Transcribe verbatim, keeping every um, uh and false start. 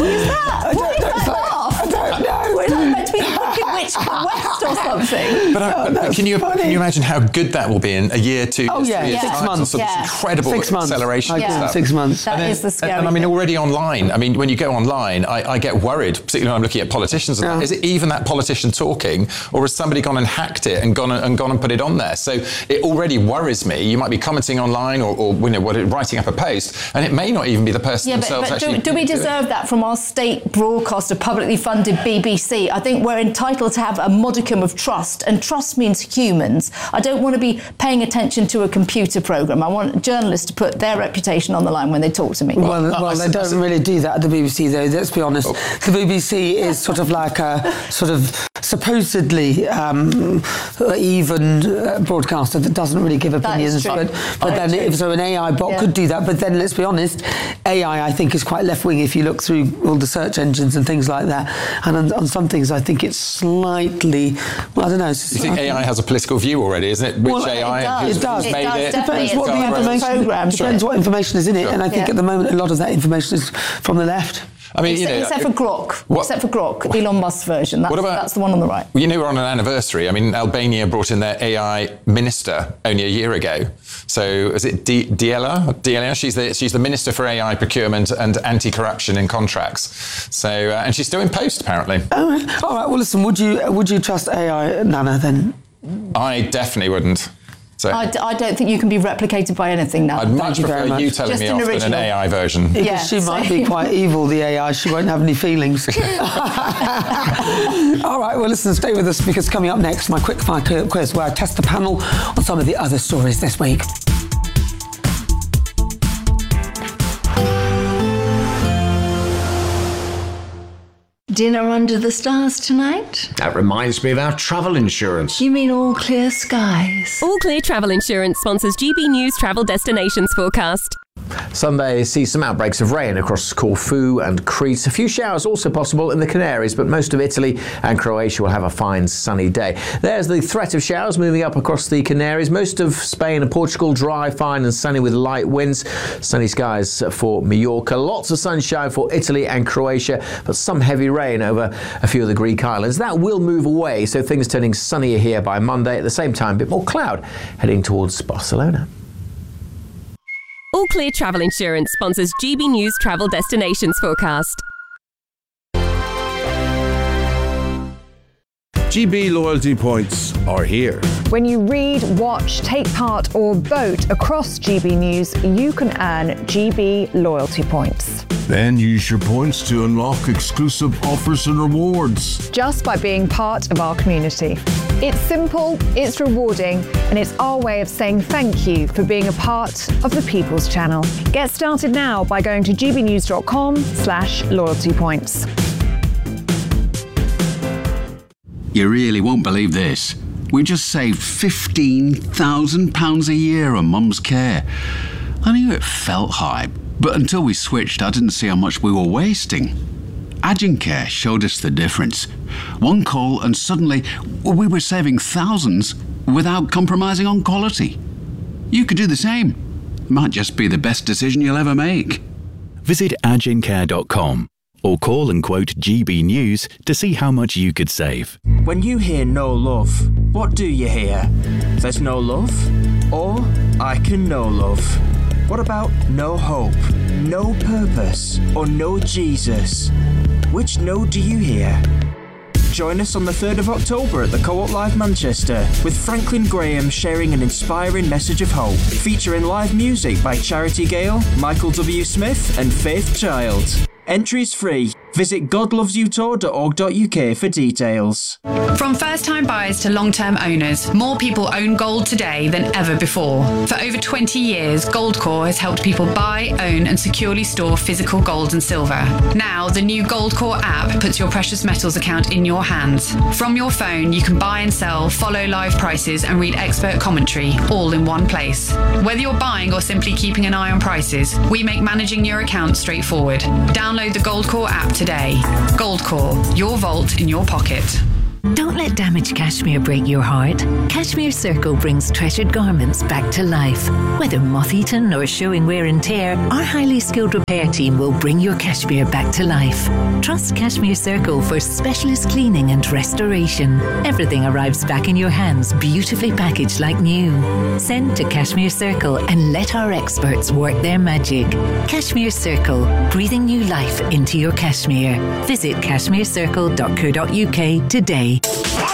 What is that? I What is don't, that laugh? I don't know. We're not meant to be Wicked Witch of the West or something. But, I, Oh, but can you funny. can you imagine how good that will be in a year, two Oh, years, yeah, three years six time? months. Sort of Yeah. incredible Six months. acceleration. I and agree. stuff. Six months. That And then- is the scary And I mean, thing. already online. I mean, when you go online, I, I get worried, particularly when I'm looking at politicians. And Yeah. that. Is it even that politician talking, or has somebody gone and hacked it and gone and, and gone and put it on there? So it already worries me. You might be commenting online or, or you know, what, writing up a post, and it may not even be the person Yeah, but, themselves but actually. do, do we doing it. deserve that from our state broadcaster, publicly funded B B C? I think we're entitled to have a modicum of trust, and trust means humans. I don't want to be paying attention to a computer programme. I want journalists to put their reputation on the line when they talk to me. Well, I- well, I- they I- don't really do that at the B B C, though. Let's be honest. The B B C is sort of like a sort of supposedly um, even uh, broadcaster that doesn't really give That is opinions. true. But, but That then, is true. if so, an A I bot Yeah. could do that. But then, let's be honest, A I, I think, is quite left-wing if you look through all the search engines and things like that. And on, on some things, I think it's slightly, well, I don't know. It's, You think A I has a political view already, isn't it? Which Well, A I it and does. who's, It does. who's It made does, it? definitely. Depends what the It's got information. programs, Depends sure. what information is in it, Sure. and I think Yeah. at the moment a lot of that information is from the left. I mean, Except, you know, except for Grok. what- Except for Grok, Elon Musk's version. That's, What about- that's the one on the right. Well, you know, we're on an anniversary. I mean, Albania brought in their A I minister only a year ago. So is it D- Diela? Diela? She's the she's the minister for A I procurement and anti-corruption in contracts. So uh, and she's still in post apparently. All right. All right. Well, listen. Would you would you trust A I, Nana? Then I definitely wouldn't. So I, d- I don't think you can be replicated by anything now. I'd much you very prefer you much. telling Just me an off than an original. A I version. because Yeah, she might be same. quite evil, the A I. She won't have any feelings. All right. Well, listen. Stay with us because coming up next, my quick fire quiz where I test the panel on some of the other stories this week. Dinner under the stars tonight? That reminds me of our travel insurance. You mean all clear skies? All Clear Travel Insurance sponsors G B News Travel Destinations Forecast. Sunday sees some outbreaks of rain across Corfu and Crete. A few showers also possible in the Canaries, but most of Italy and Croatia will have a fine sunny day. There's the threat of showers moving up across the Canaries. Most of Spain and Portugal dry, fine and sunny with light winds. Sunny skies for Mallorca. Lots of sunshine for Italy and Croatia, but some heavy rain over a few of the Greek islands. That will move away, so things turning sunnier here by Monday. At the same time, a bit more cloud heading towards Barcelona. All Clear Travel Insurance sponsors G B News Travel Destinations Forecast. G B loyalty points are here. When you read, watch, take part or vote across G B News, you can earn G B loyalty points. Then use your points to unlock exclusive offers and rewards. Just by being part of our community. It's simple, it's rewarding, and it's our way of saying thank you for being a part of the People's Channel. Get started now by going to gbnews.com slash loyalty points. You really won't believe this. We just saved fifteen thousand pounds a year on Mum's care. I knew it felt high, but until we switched, I didn't see how much we were wasting. Agencare showed us the difference. One call and suddenly we were saving thousands without compromising on quality. You could do the same. Might just be the best decision you'll ever make. Visit agencare dot com or call and quote G B News to see how much you could save. When you hear no love, what do you hear? There's no love? Or I can know love? What about no hope, no purpose, or no Jesus? Which no do you hear? Join us on the third of October at the Co-op Live Manchester with Franklin Graham sharing an inspiring message of hope, featuring live music by Charity Gale, Michael W. Smith and Faith Child. Entries free. Visit god loves you tour dot org dot U K for details. From first-time buyers to long-term owners, more people own gold today than ever before. For over twenty years, Goldcore has helped people buy, own and securely store physical gold and silver. Now, the new Goldcore app puts your precious metals account in your hands. From your phone, you can buy and sell, follow live prices and read expert commentary, all in one place. Whether you're buying or simply keeping an eye on prices, we make managing your account straightforward. Download the Goldcore app today. Goldcore, your vault in your pocket. Don't let damaged cashmere break your heart. Cashmere Circle brings treasured garments back to life. Whether moth-eaten or showing wear and tear, our highly skilled repair team will bring your cashmere back to life. Trust Cashmere Circle for specialist cleaning and restoration. Everything arrives back in your hands, beautifully packaged like new. Send to Cashmere Circle and let our experts work their magic. Cashmere Circle, breathing new life into your cashmere. Visit cashmere circle dot co dot uk today.